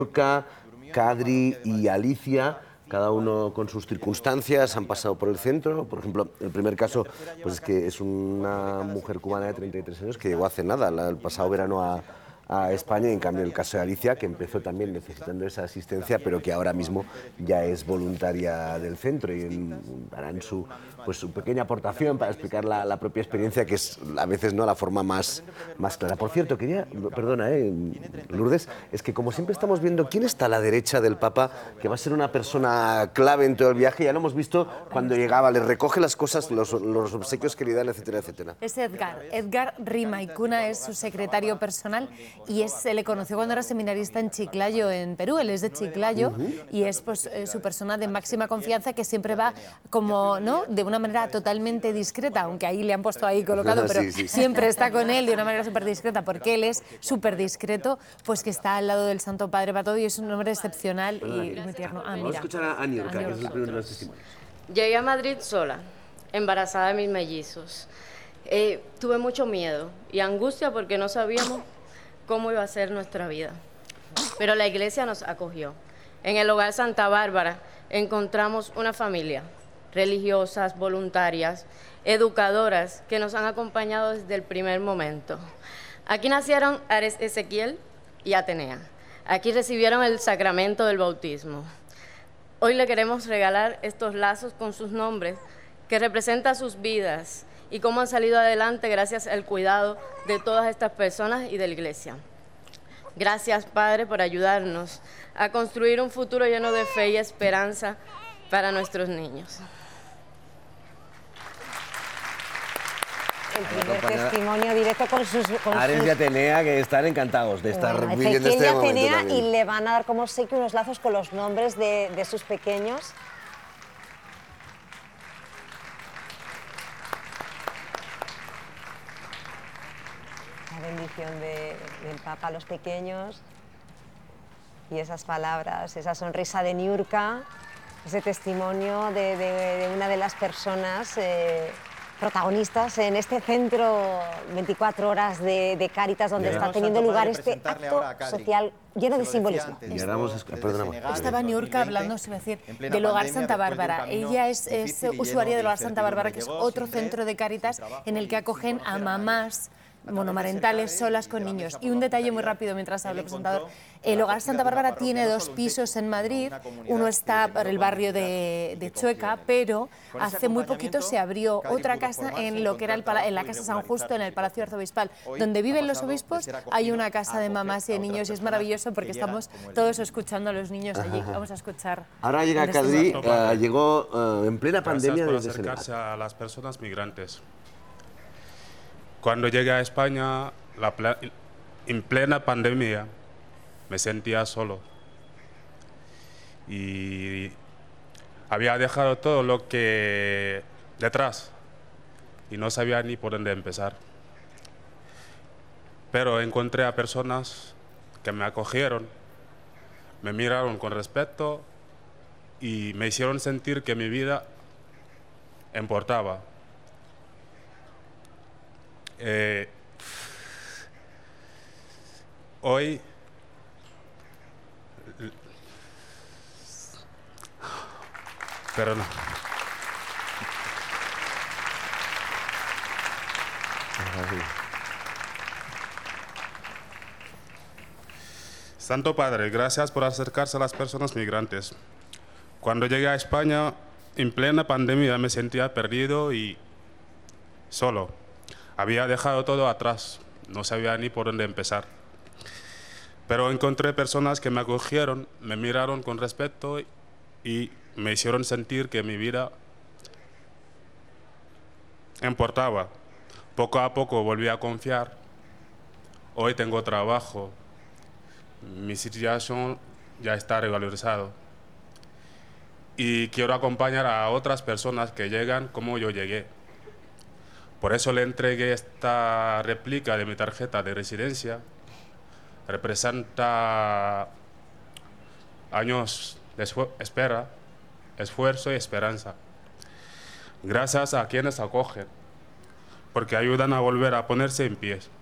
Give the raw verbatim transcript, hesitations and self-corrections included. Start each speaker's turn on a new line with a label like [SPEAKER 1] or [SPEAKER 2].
[SPEAKER 1] Kadri y Alicia, cada uno con sus circunstancias, han pasado por el centro. Por ejemplo, el primer caso pues es que es una mujer cubana de treinta y tres años que llegó hace nada, el pasado verano a, a España, y en cambio el caso de Alicia, que empezó también necesitando esa asistencia, pero que ahora mismo ya es voluntaria del centro y harán su, pues, su pequeña aportación para explicar la, la propia experiencia, que es a veces no la forma más, más clara. Por cierto, quería, perdona, eh, Lourdes, es que como siempre estamos viendo quién está a la derecha del Papa, que va a ser una persona clave en todo el viaje. Ya lo hemos visto cuando llegaba, le recoge las cosas, los, los obsequios que le dan, etcétera, etcétera.
[SPEAKER 2] Es Edgar, Edgar Rimaicuna es su secretario personal y es, se le conoció cuando era seminarista en Chiclayo, en Perú. Él es de Chiclayo uh-huh. y es pues, eh, su persona de máxima confianza, que siempre va como, ¿no?, de una manera totalmente discreta, aunque ahí le han puesto ahí colocado, pero sí, sí. siempre está con él de una manera súper discreta, porque él es súper discreto, pues que está al lado del Santo Padre para todo, y es un hombre excepcional y muy tierno. Ah, mira.
[SPEAKER 1] Vamos a escuchar a Aniurka, que es el primero de los testimonios.
[SPEAKER 3] Llegué a Madrid sola, embarazada de mis mellizos. Eh, tuve mucho miedo y angustia porque no sabíamos cómo iba a ser nuestra vida. Pero la iglesia nos acogió. En el Hogar Santa Bárbara encontramos una familia, religiosas, voluntarias, educadoras, que nos han acompañado desde el primer momento. Aquí nacieron Ares Ezequiel y Atenea. Aquí recibieron el sacramento del bautismo. Hoy le queremos regalar estos lazos con sus nombres, que representan sus vidas y cómo han salido adelante gracias al cuidado de todas estas personas y de la iglesia. Gracias, Padre, por ayudarnos a construir un futuro lleno de fe y esperanza para nuestros niños.
[SPEAKER 4] El primer testimonio directo con sus... Con
[SPEAKER 1] Ares
[SPEAKER 4] sus...
[SPEAKER 1] y Atenea, que están encantados de estar
[SPEAKER 4] bueno,
[SPEAKER 1] viviendo este
[SPEAKER 4] Atenea,
[SPEAKER 1] momento
[SPEAKER 4] Atenea,
[SPEAKER 1] también.
[SPEAKER 4] y le van a dar como obsequio unos lazos con los nombres de, de sus pequeños. La bendición de, del Papa a los pequeños. Y esas palabras, esa sonrisa de Niurka, ese testimonio de, de, de una de las personas eh, protagonistas en este centro veinticuatro horas de, de Cáritas, donde
[SPEAKER 5] Llegamos,
[SPEAKER 4] está teniendo
[SPEAKER 5] Santo
[SPEAKER 4] lugar
[SPEAKER 5] Padre,
[SPEAKER 4] este acto social lleno de simbolismo.
[SPEAKER 1] Y ahora vamos a... Perdóname.
[SPEAKER 2] Estaba Niurka hablando, se va a decir, del Hogar Santa Bárbara. Ella es, es usuaria del Hogar Santa Bárbara, que es otro centro de Cáritas en el que acogen a mamás monomarentales solas con niños. Y un detalle muy rápido mientras habla el presentador: el Hogar Santa Bárbara tiene dos pisos en Madrid, uno está por el barrio de, de Chueca, pero hace muy poquito se abrió otra casa en lo que era el, en la Casa San Justo, en el Palacio Arzobispal, donde viven los obispos. Hay una casa de mamás y de niños y es maravilloso porque estamos todos escuchando a los niños allí. Vamos a escuchar.
[SPEAKER 1] Ahora llega Kadri, uh, llegó uh, en plena pandemia
[SPEAKER 6] por
[SPEAKER 1] desde
[SPEAKER 6] acercarse
[SPEAKER 1] Senegal.
[SPEAKER 6] a las personas migrantes. Cuando llegué a España, la en plena pandemia, me sentía solo. Y había dejado todo lo que detrás y no sabía ni por dónde empezar. Pero encontré a personas que me acogieron, me miraron con respeto y me hicieron sentir que mi vida importaba. Eh, hoy pero no Santo Padre, gracias por acercarse a las personas migrantes. Cuando llegué a España en plena pandemia me sentía perdido y solo. Había dejado todo atrás, no sabía ni por dónde empezar. Pero encontré personas que me acogieron, me miraron con respeto y me hicieron sentir que mi vida importaba. Poco a poco volví a confiar. Hoy tengo trabajo. Mi situación ya está regularizada. Y quiero acompañar a otras personas que llegan como yo llegué. Por eso le entregué esta réplica de mi tarjeta de residencia. Representa años de espera, esfuerzo y esperanza. Gracias a quienes acogen, porque ayudan a volver a ponerse en pie.